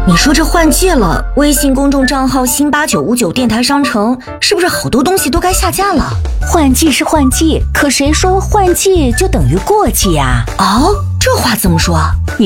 你说这换季了，微信公众账号新8959电台商城是不是好多东西都该下架了？ 换季是换季，可谁说换季就等于过季呀？ 哦，这话怎么说？